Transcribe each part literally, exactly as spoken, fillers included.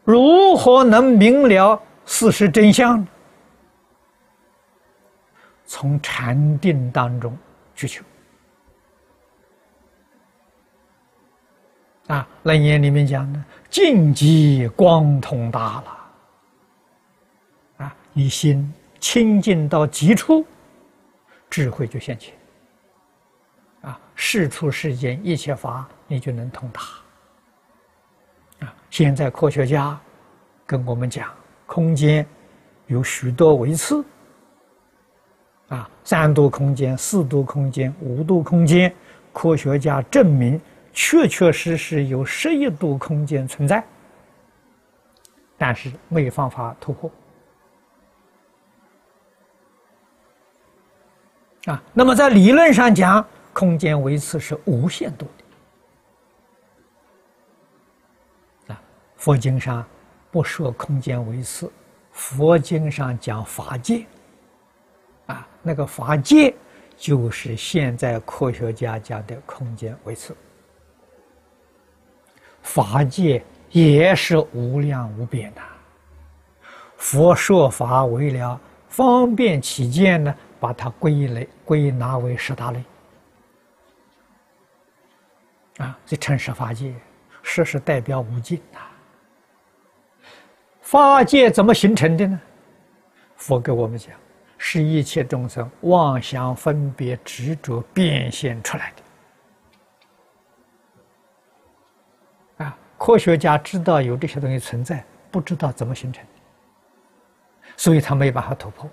如何能明了事实真相？从禅定当中去求。啊，《楞严》里面讲的“净极光通大”了。啊，你心清净到极处，智慧就现前。啊，事出世间一切法，你就能通达。啊，现在科学家跟我们讲，空间有许多维次。啊，三度空间、四度空间、五度空间，科学家证明，确确实实有十一度空间存在，但是没方法突破。啊，那么在理论上讲，空间维次是无限度的。啊，佛经上不说空间维次，佛经上讲法界。啊，那个法界就是现在科学家讲的空间维次。法界也是无量无边的。佛说法为了方便起见呢，把它归类归纳为十大类。啊，这称十法界，十是代表无尽呐。法界怎么形成的呢？佛给我们讲，是一切众生妄想分别执着变现出来的。啊，科学家知道有这些东西存在，不知道怎么形成的，所以他没办法突破。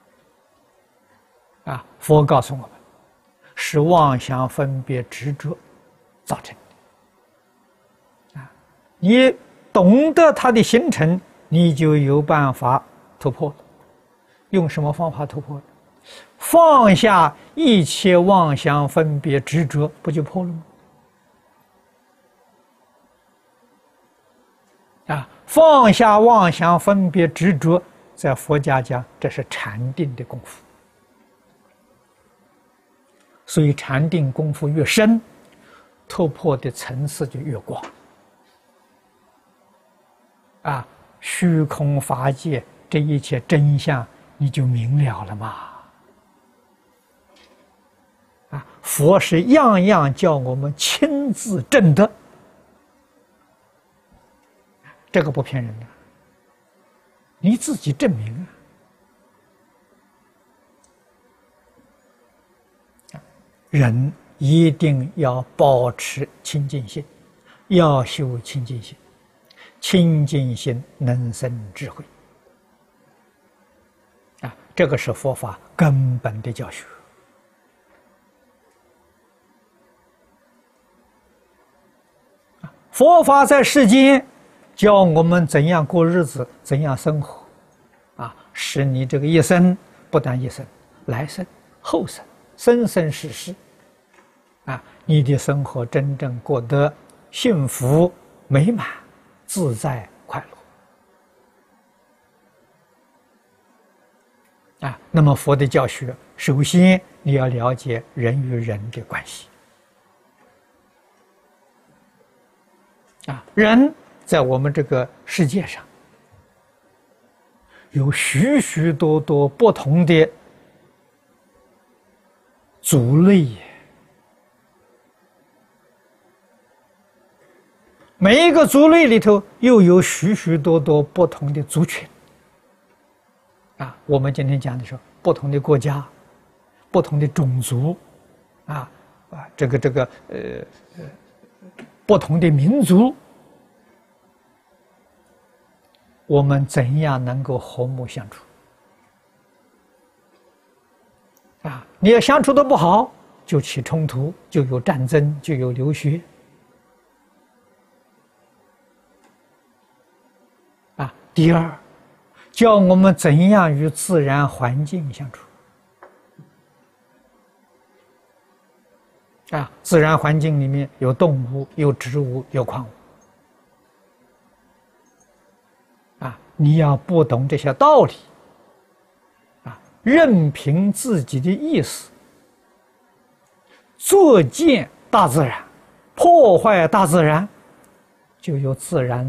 啊，佛告诉我们，是妄想分别执着造成的。啊，你懂得它的形成，你就有办法突破。用什么方法突破？放下一切妄想分别执着，不就破了吗？啊，放下妄想分别执着，在佛家讲，这是禅定的功夫。所以禅定功夫越深，突破的层次就越广。啊，虚空法界这一切真相，你就明了了嘛。啊，佛是样样叫我们亲自证得，这个不骗人的，你自己证明啊。人一定要保持清净心，要修清净心，清净心能生智慧。啊，这个是佛法根本的教学。佛法在世间教我们怎样过日子，怎样生活，啊，使你这个一生，不但一生，来生、后生，生生世世，啊，你的生活真正过得幸福、美满、自在、快乐。啊，那么佛的教学，首先你要了解人与人的关系。啊，人在我们这个世界上，有许许多多不同的族类，每一个族类里头又有许许多多不同的族群。啊，我们今天讲的是不同的国家、不同的种族，啊啊，这个这个呃呃，不同的民族，我们怎样能够和睦相处？啊，你要相处的不好，就起冲突，就有战争，就有流血。啊，第二，教我们怎样与自然环境相处。啊，自然环境里面有动物，有植物，有矿物。啊，你要不懂这些道理，啊，任凭自己的意思，作践大自然，破坏大自然，就有自然